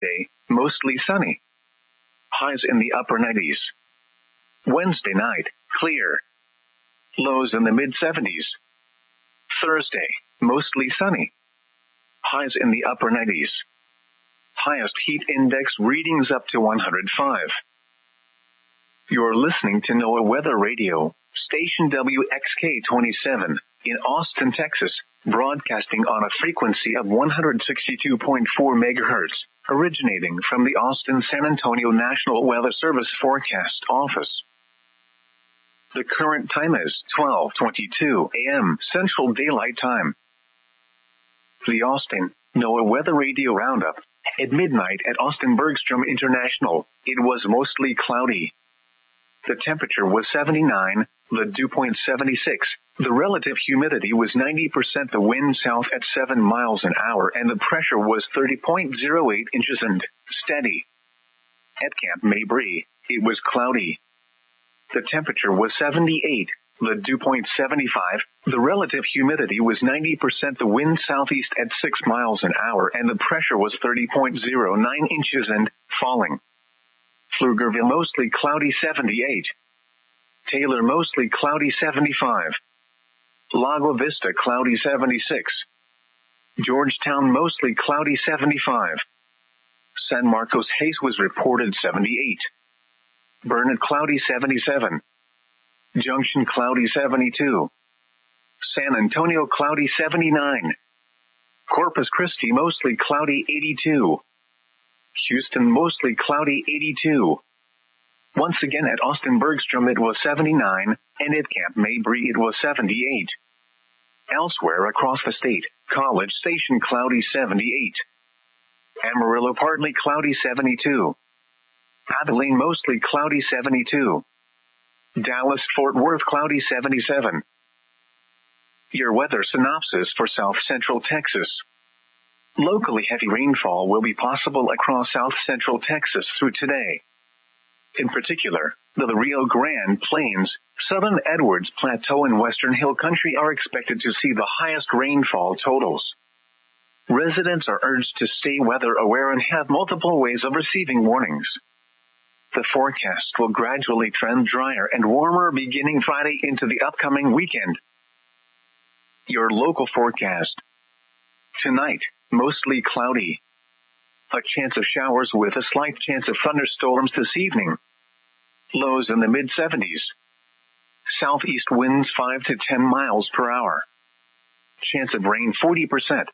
Tuesday, mostly sunny. Highs in the upper 90s. Wednesday night, clear. Lows in the mid-70s. Thursday, mostly sunny. Highs in the upper 90s. Highest heat index readings up to 105. You're listening to NOAA Weather Radio, station WXK-27, in Austin, Texas, broadcasting on a frequency of 162.4 megahertz, originating from the Austin-San Antonio National Weather Service Forecast Office. The current time is 12:22 a.m. Central Daylight Time. The Austin NOAA Weather Radio Roundup. At midnight at Austin Bergstrom International, it was mostly cloudy. The temperature was 79, the dew point 76, the relative humidity was 90%, the wind south at 7 miles an hour, and the pressure was 30.08 inches and steady. At Camp Mabry, it was cloudy. The temperature was 78, the dew point 75, the relative humidity was 90%, the wind southeast at 6 miles an hour, and the pressure was 30.09 inches and falling. Pflugerville mostly cloudy 78. Taylor mostly cloudy 75. Lago Vista cloudy 76. Georgetown mostly cloudy 75. San Marcos Hayes was reported 78. Burnett cloudy 77. Junction cloudy 72. San Antonio cloudy 79. Corpus Christi mostly cloudy 82. Houston mostly cloudy 82. Once again at Austin Bergstrom it was 79, and at Camp Mabry it was 78. Elsewhere across the state, College Station cloudy 78. Amarillo partly cloudy 72. Abilene mostly cloudy 72. Dallas Fort Worth cloudy 77. Your weather synopsis for South Central Texas. Locally heavy rainfall will be possible across South Central Texas through today. In particular, the Rio Grande Plains, Southern Edwards Plateau and Western Hill Country are expected to see the highest rainfall totals. Residents are urged to stay weather aware and have multiple ways of receiving warnings. The forecast will gradually trend drier and warmer beginning Friday into the upcoming weekend. Your local forecast. Tonight, mostly cloudy. A chance of showers with a slight chance of thunderstorms this evening. Lows in the mid-70s. Southeast winds 5 to 10 miles per hour. Chance of rain 40%.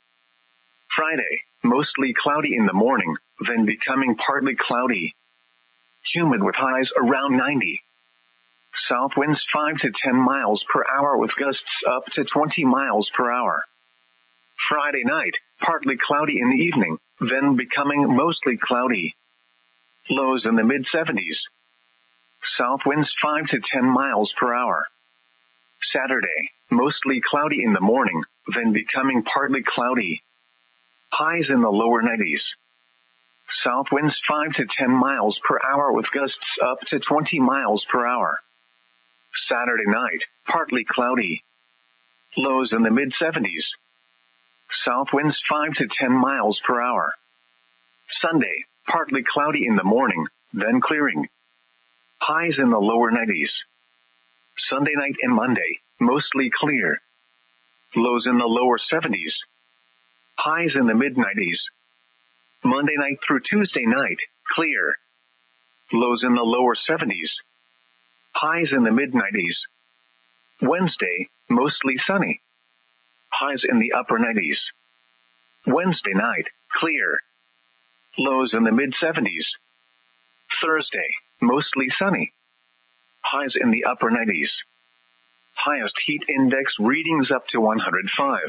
Friday, mostly cloudy in the morning, then becoming partly cloudy. Humid with highs around 90. South winds 5 to 10 miles per hour with gusts up to 20 miles per hour. Friday night, partly cloudy in the evening, then becoming mostly cloudy. Lows in the mid-70s. South winds 5 to 10 miles per hour. Saturday, mostly cloudy in the morning, then becoming partly cloudy. Highs in the lower 90s. South winds 5 to 10 miles per hour with gusts up to 20 miles per hour. Saturday night, partly cloudy. Lows in the mid-70s. South winds 5 to 10 miles per hour. Sunday, partly cloudy in the morning, then clearing. Highs in the lower 90s. Sunday night and Monday, mostly clear. Lows in the lower 70s. Highs in the mid-90s. Monday night through Tuesday night, clear. Lows in the lower 70s. Highs in the mid-90s. Wednesday, mostly sunny. Highs in the upper 90s. Wednesday night, clear. Lows in the mid-70s. Thursday, mostly sunny. Highs in the upper 90s. Highest heat index readings up to 105.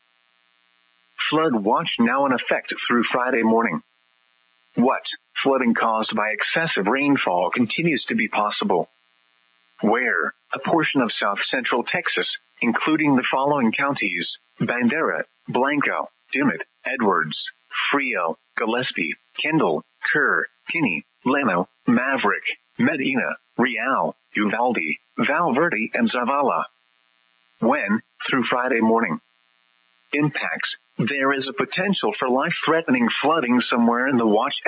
Flood watch now in effect through Friday morning. What? Flooding caused by excessive rainfall continues to be possible. Where? A portion of south central Texas, including the following counties: Bandera, Blanco, Dimmitt, Edwards, Frio, Gillespie, Kendall, Kerr, Kinney, Llano, Maverick, Medina, Real, Uvalde, Val Verde, and Zavala. When? Through Friday morning. Impacts. There is a potential for life-threatening flooding somewhere in the watch